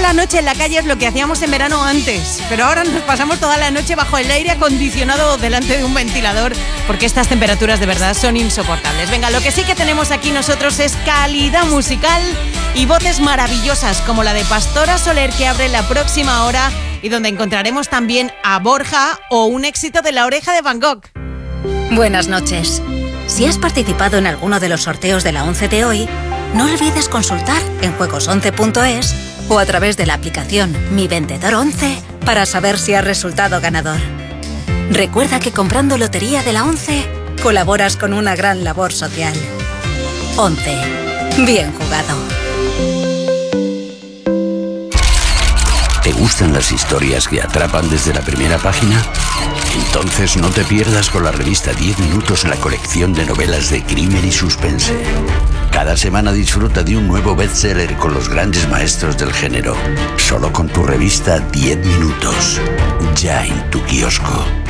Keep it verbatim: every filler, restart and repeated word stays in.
la noche en la calle es lo que hacíamos en verano antes, pero ahora nos pasamos toda la noche bajo el aire acondicionado delante de un ventilador, porque estas temperaturas de verdad son insoportables. Venga, lo que sí que tenemos aquí nosotros es calidad musical y voces maravillosas como la de Pastora Soler, que abre la próxima hora y donde encontraremos también a Borja o un éxito de La Oreja de Van Gogh. Buenas noches. Si has participado en alguno de los sorteos de la once de hoy, no olvides consultar en juegos once punto es o a través de la aplicación Mi Vendedor once para saber si has resultado ganador. Recuerda que comprando Lotería de la once colaboras con una gran labor social. once. Bien jugado. ¿Te gustan las historias que atrapan desde la primera página? Entonces no te pierdas con la revista diez minutos la colección de novelas de crimen y suspense. Cada semana disfruta de un nuevo bestseller con los grandes maestros del género. Solo con tu revista diez minutos. Ya en tu kiosco.